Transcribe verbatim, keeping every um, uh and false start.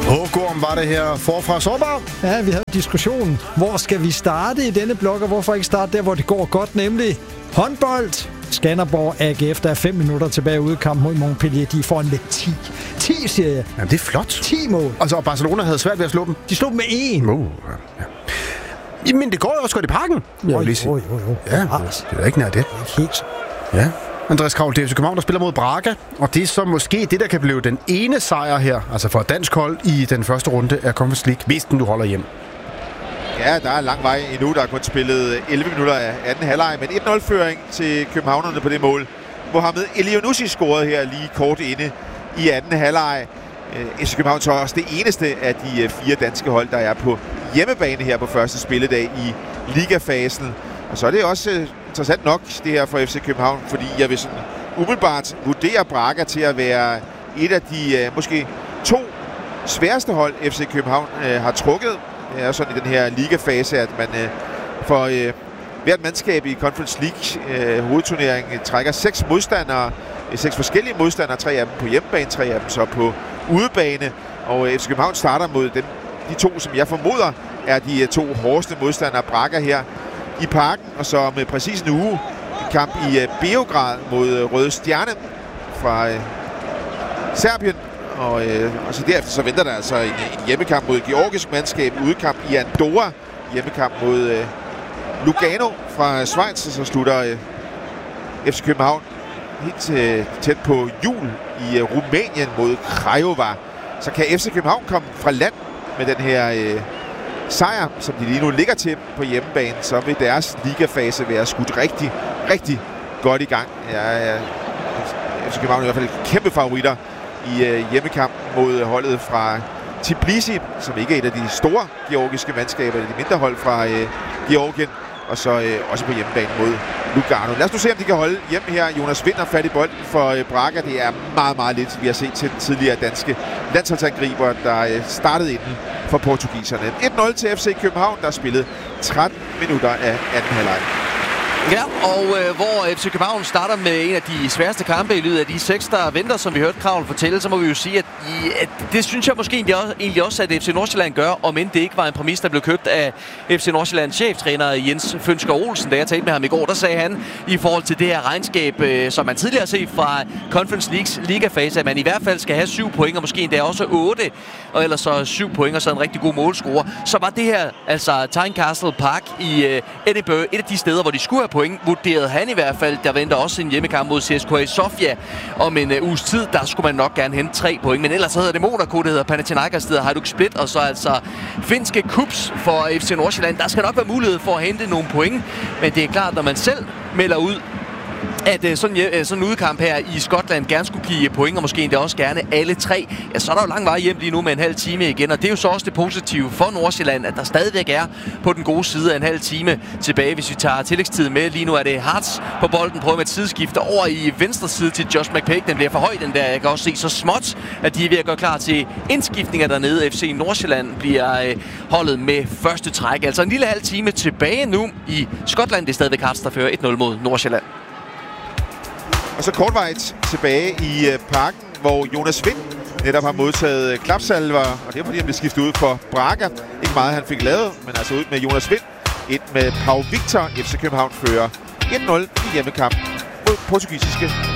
Hågorm var det her forfra sårbar. Ja, vi havde diskussionen. Hvor skal vi starte i denne blok, og hvorfor ikke starte der, hvor det går godt, nemlig håndbold. Skanderborg A G F, der er fem minutter tilbage ude i kamp mod Montpellier. De får en med ti. ti, siger jeg. Jamen, det er flot. ti mål. Altså, Barcelona havde svært ved at slå dem. De slog dem med en. Oh, ja. Men det går jo også godt i parken. Jo, jo, jo, jo. Ja, det er da ikke nær det. Helt. Ja. Andreas Kravl, det er F C København, der spiller mod Braga, og det er så måske det, der kan blive den ene sejr her, altså for et dansk hold i den første runde af Conference League, hvis den du holder hjem. Ja, der er lang vej endnu. Der er kun spillet elleve minutter af anden halvleg, men et nul-føring til københavnerne på det mål. Mohamed Elyounoussi scorede her lige kort inde i anden halvleg. F C København så også det eneste af de fire danske hold, der er på hjemmebane her på første spilledag i ligafasen. Og så er det også interessant nok, det her for F C København, fordi jeg vil sådan umiddelbart vurdere Braga til at være et af de måske to sværeste hold, F C København øh, har trukket. Det er sådan i den her ligafase, at man øh, for øh, hvert mandskab i Conference League øh, hovedturneringen trækker seks modstandere, øh, seks forskellige modstandere, tre af dem på hjemmebane, tre af dem så på udebane. Og øh, F C København starter mod dem, de to, som jeg formoder er de øh, to hårdeste modstandere, Braga her i parken, og så med præcis en uge en kamp i øh, Beograd mod øh, Røde Stjerne fra øh, Serbien. Og, øh, og så derefter så venter der altså en, en hjemmekamp mod georgisk mandskab, udekamp i Andorra, hjemmekamp mod øh, Lugano fra Schweiz, og så slutter øh, F C København helt øh, tæt på jul i øh, Rumænien mod Craiova. Så kan F C København komme fra land med den her øh, sejr, som de lige nu ligger til på hjemmebane, så vil deres ligafase være skudt rigtig, rigtig godt i gang. Ja, ja. F C København er i hvert fald kæmpe favoritter i øh, hjemmekamp mod holdet fra Tbilisi, som ikke er et af de store georgiske mandskaber, eller de mindre hold fra øh, Georgien, og så øh, også på hjemmebane mod Lugano. Lad os nu se, om de kan holde hjem her. Jonas Vind har fat i bolden for øh, Braga. Det er meget, meget lidt, vi har set til den tidligere danske landsholdsangriber, der øh, startede inden for portugiserne. et nul til F C København, der spillede tretten minutter af anden halvleg. Ja, og øh, hvor F C København starter med en af de sværeste kampe i løbet af de seks, der venter, som vi hørte Kravl fortælle, så må vi jo sige, at, i, at det synes jeg måske egentlig også, egentlig også, at F C Nordsjælland gør, om end det ikke var en præmis, der blev købt af F C Nordsjællands cheftræner Jens Fønsker Olsen. Da jeg talte med ham i går, der sagde han i forhold til det her regnskab, øh, som man tidligere har set fra Conference Leagues ligafase, at man i hvert fald skal have syv point, og måske endda også otte, og ellers så syv point, og så en rigtig god målscorer. Så var det her, altså Tynecastle Park i øh, Edinburgh, et af de steder, hvor de skulle have point, vurderede han i hvert fald. Der venter også en hjemmekamp mod C S K A Sofia om en uh, uges tid. Der skulle man nok gerne hente tre point. Men ellers så hedder det Monaco, det hedder Panathinaikos, det hedder Hajduk Split, og så altså finske kups for F C Nordsjælland. Der skal nok være mulighed for at hente nogle point. Men det er klart, når man selv melder ud, at uh, sådan, uh, sådan en udkamp her i Skotland gerne skulle give point, og måske endda også gerne alle tre, ja, så er der jo lang vej hjem lige nu med en halv time igen, og det er jo så også det positive for Nordsjælland, at der stadigvæk er på den gode side af en halv time tilbage, hvis vi tager tillægstiden med. Lige nu er det Hartz på bolden, prøver med et sideskifte over i venstre side til Josh McPake. Den bliver for høj, den der. Jeg kan også se så småt, at de er ved at gøre klar til indskiftninger dernede. F C Nordsjælland bliver øh, holdet med første træk. Altså en lille halv time tilbage nu i Skotland. Det er stadigvæk Hartz, der fører et nul mod Nordsjælland. Og så kortvejt tilbage i øh, parken, hvor Jonas Vind netop har modtaget øh, klapsalver, og det er fordi, han blev skiftet ud for Braga. Ikke meget, han fik lavet, men altså ud med Jonas Vind. Et med Pau Victor. F C København fører et nul i hjemmekamp mod portugisiske